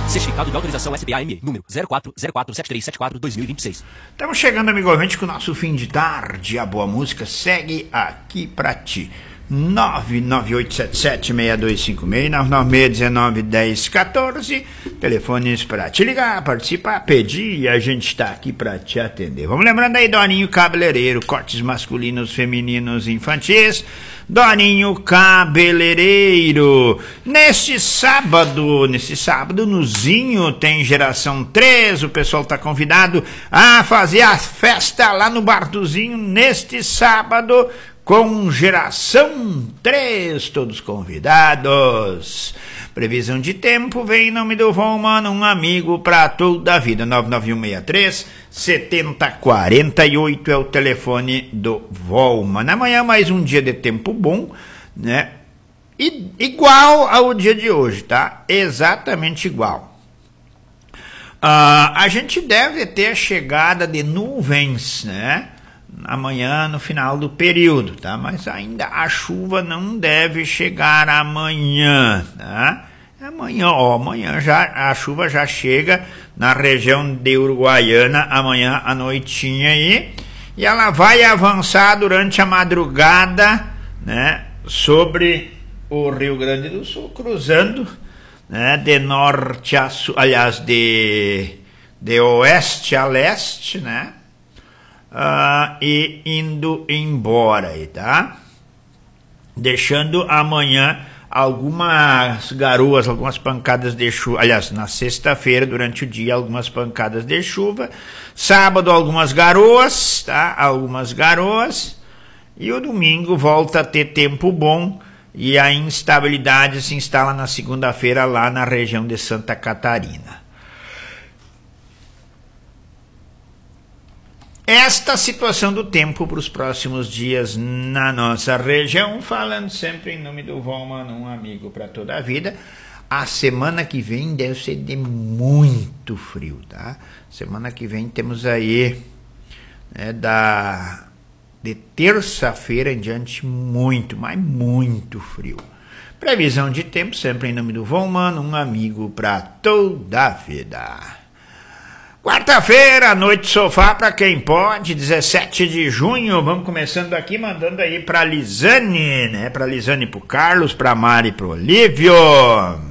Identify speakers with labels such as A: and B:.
A: Certificado de autorização SBAME, número 04047374-2026.
B: Estamos chegando, amigo ouvinte, com o nosso fim de tarde. A boa música segue aqui pra ti. 998776256, 996191014. Telefones para te ligar, participar, pedir, e a gente está aqui para te atender. Vamos lembrando aí, Doninho Cabeleireiro, cortes masculinos, femininos, infantis. Doninho Cabeleireiro. Nesse sábado, no Zinho, tem Geração 3. O pessoal tá convidado a fazer a festa lá no Bar do Zinho neste sábado, com Geração 3, todos convidados. Previsão de tempo vem em nome do Volman, um amigo para toda a vida. 99163-7048 é o telefone do Volman. Amanhã mais um dia de tempo bom, né? Igual ao dia de hoje, tá? Exatamente igual. A gente deve ter a chegada de nuvens, né? Amanhã no final do período, tá? Mas ainda a chuva não deve chegar amanhã, tá? Amanhã já a chuva já chega na região de Uruguaiana amanhã à noitinha aí, e ela vai avançar durante a madrugada, né, sobre o Rio Grande do Sul, cruzando, né, de norte a sul, aliás, de oeste a leste, né? E indo embora aí, tá? Deixando amanhã algumas garoas, algumas pancadas de chuva. Aliás, na sexta-feira, durante o dia, algumas pancadas de chuva. Sábado, algumas garoas, tá? Algumas garoas. E o domingo volta a ter tempo bom. E a instabilidade se instala na segunda-feira lá na região de Santa Catarina. Esta situação do tempo para os próximos dias na nossa região, falando sempre em nome do Volman, um amigo para toda a vida. A semana que vem deve ser de muito frio, tá? Semana que vem temos aí, né, de terça-feira em diante, muito, mas muito frio. Previsão de tempo sempre em nome do Volman, um amigo para toda a vida. Quarta-feira, noite sofá para quem pode, 17 de junho, vamos começando aqui, mandando aí para Lisane, né? Para Lisane, para o Carlos, para Mari, para o Olívio.